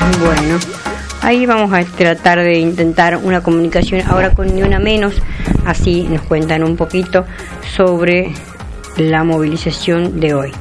Bueno, ahí vamos a tratar de intentar una comunicación ahora con Ni Una Menos, así nos cuentan un poquito sobre la movilización de hoy.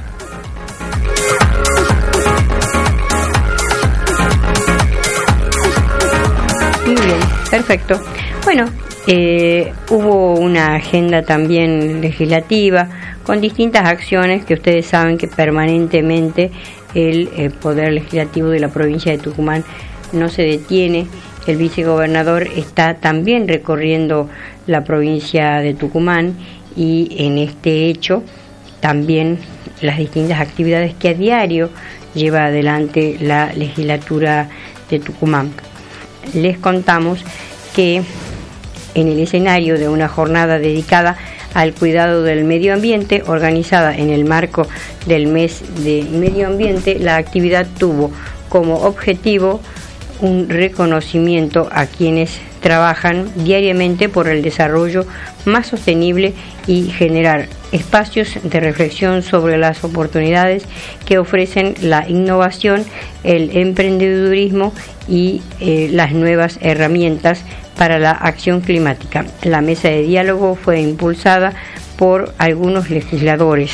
Muy bien, perfecto. Bueno, hubo una agenda también legislativa con distintas acciones que ustedes saben que permanentemente el Poder Legislativo de la provincia de Tucumán no se detiene. El vicegobernador está también recorriendo la provincia de Tucumán y en este hecho también las distintas actividades que a diario lleva adelante la legislatura de Tucumán. Les contamos que en el escenario de una jornada dedicada al cuidado del medio ambiente, organizada en el marco del mes de medio ambiente, la actividad tuvo como objetivo un reconocimiento a quienes trabajan diariamente por el desarrollo más sostenible y generar espacios de reflexión sobre las oportunidades que ofrecen la innovación, el emprendedurismo y las nuevas herramientas para la acción climática. La mesa de diálogo fue impulsada por algunos legisladores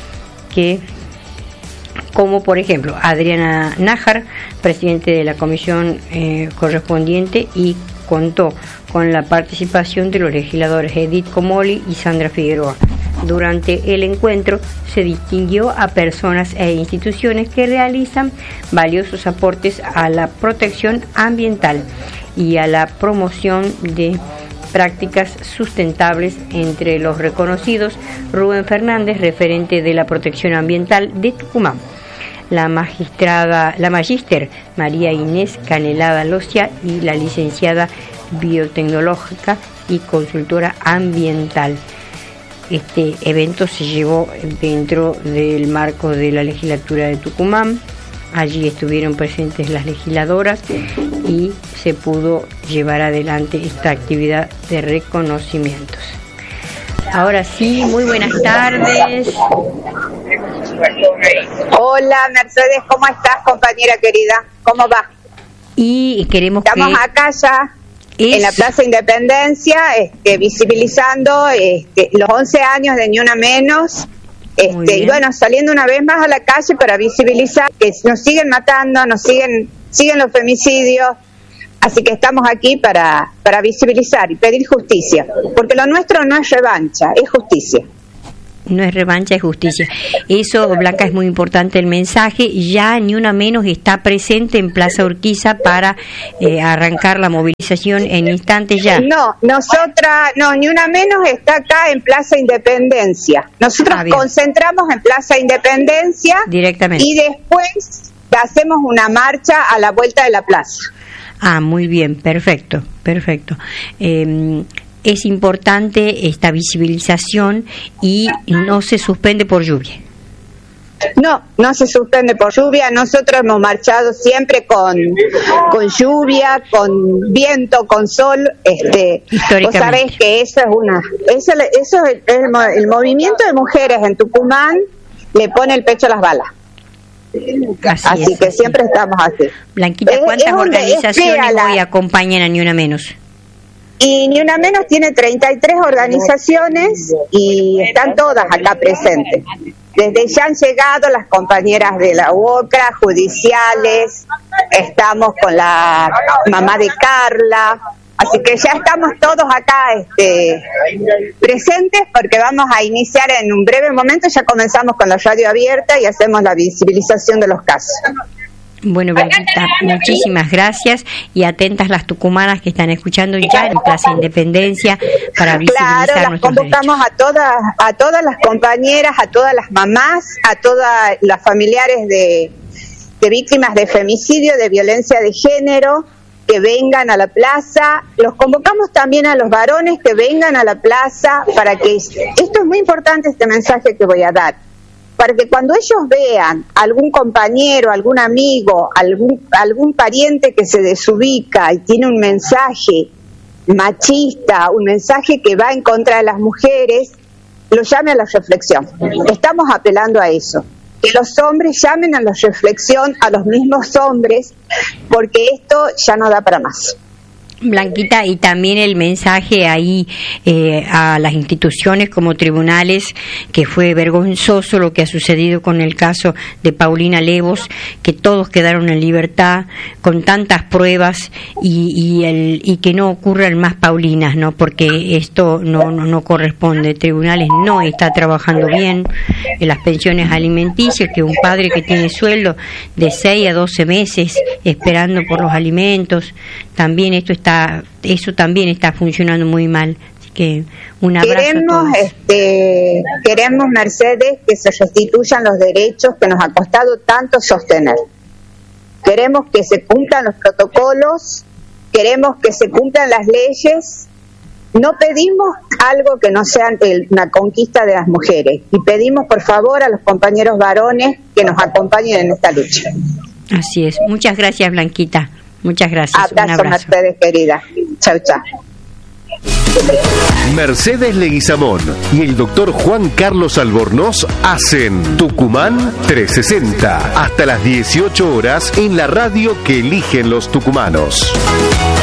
como por ejemplo Adriana Nájar, presidente de la comisión correspondiente, y contó con la participación de los legisladores Edith Comoli y Sandra Figueroa. Durante el encuentro se distinguió a personas e instituciones que realizan valiosos aportes a la protección ambiental y a la promoción de prácticas sustentables. Entre los reconocidos, Rubén Fernández, referente de la protección ambiental de Tucumán, la magíster María Inés Canelada Locia y la licenciada biotecnológica y consultora ambiental. Este evento se llevó dentro del marco de la legislatura de Tucumán. Allí estuvieron presentes las legisladoras y se pudo llevar adelante esta actividad de reconocimientos. Ahora sí, muy buenas tardes. Hola Mercedes, ¿cómo estás, compañera querida? ¿Cómo va? Y queremos Estamos acá ya en la Plaza Independencia, visibilizando los 11 años de Ni Una Menos. Y bueno, saliendo una vez más a la calle para visibilizar que nos siguen matando, siguen los femicidios, así que estamos aquí para visibilizar y pedir justicia, porque lo nuestro no es revancha, es justicia. No es revancha, es justicia. Eso, Blanca, es muy importante el mensaje. Ya Ni Una Menos está presente en Plaza Urquiza para arrancar la movilización en instantes ya. No, Ni Una Menos está acá en Plaza Independencia. Nosotros concentramos en Plaza Independencia directamente y después hacemos una marcha a la vuelta de la plaza. Ah, muy bien, perfecto. Es importante esta visibilización y no se suspende por lluvia. No se suspende por lluvia. Nosotros hemos marchado siempre con lluvia, con viento, con sol. Vos sabés que eso es el movimiento de mujeres en Tucumán le pone el pecho a las balas. Así que siempre estamos así. Blanquita, ¿cuántas organizaciones hoy acompañan a Ni Una Menos? Y Ni Una Menos tiene 33 organizaciones y están todas acá presentes. Desde ya han llegado las compañeras de la UOCRA, judiciales, estamos con la mamá de Carla, así que ya estamos todos acá presentes, porque vamos a iniciar en un breve momento. Ya comenzamos con la radio abierta y hacemos la visibilización de los casos. Bueno, Blanquita, muchísimas gracias, y atentas las tucumanas que están escuchando ya en Plaza Independencia para visibilizar. Claro, las convocamos a todas las compañeras, a todas las mamás, a todas las familiares de víctimas de femicidio, de violencia de género, que vengan a la plaza. Los convocamos también a los varones que vengan a la plaza, para que esto es muy importante, este mensaje que voy a dar, para que cuando ellos vean algún compañero, algún amigo, algún pariente que se desubica y tiene un mensaje machista, un mensaje que va en contra de las mujeres, lo llame a la reflexión. Estamos apelando a eso. que los hombres llamen a la reflexión a los mismos hombres, porque esto ya no da para más. Blanquita, y también el mensaje ahí a las instituciones como tribunales, que fue vergonzoso lo que ha sucedido con el caso de Paulina Levos, que todos quedaron en libertad con tantas pruebas y que no ocurran más Paulinas, ¿no? Porque esto no corresponde. Tribunales no está trabajando bien en las pensiones alimenticias, que un padre que tiene sueldo de 6 a 12 meses esperando por los alimentos, también eso también está funcionando muy mal. Así que un abrazo a todos. Queremos, Mercedes, que se restituyan los derechos que nos ha costado tanto sostener. Queremos que se cumplan los protocolos, queremos que se cumplan las leyes. No pedimos algo que no sea una conquista de las mujeres, y pedimos por favor a los compañeros varones que nos acompañen en esta lucha. Así es. Muchas gracias, Blanquita. Muchas gracias. Abrazo, Mercedes, querida. Chau, chau. Mercedes Leguizamón y el doctor Juan Carlos Albornoz hacen Tucumán 360 hasta las 18 horas en la radio que eligen los tucumanos.